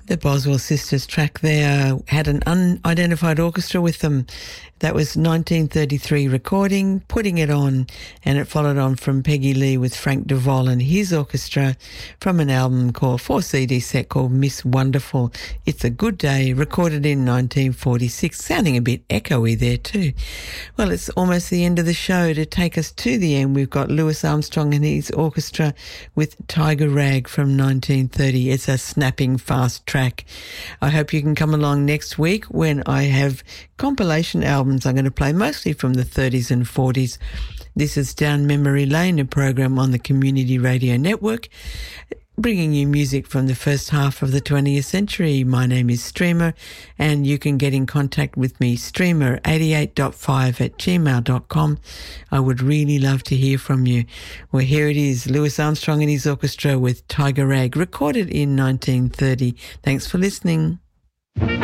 The Boswell Sisters track there had an unidentified orchestra with them. That was 1933 recording, Putting It On, and it followed on from Peggy Lee with Frank DeVol and his orchestra from an album called 4-CD set called Miss Wonderful. It's a Good Day, recorded in 1946, sounding a bit echoey there too. Well, it's almost the end of the show. To take us to the end, we've got Louis Armstrong and his orchestra with Tiger Rag from 1930. It's a snapping fast track. I hope you can come along next week when I have compilation albums I'm going to play mostly from the 30s and 40s. This is Down Memory Lane, a program on the Community Radio Network, bringing you music from the first half of the 20th century. My name is Streamer, and you can get in contact with me, streamer88.5@gmail.com. I would really love to hear from you. Well, here it is, Louis Armstrong and his orchestra with Tiger Rag, recorded in 1930. Thanks for listening.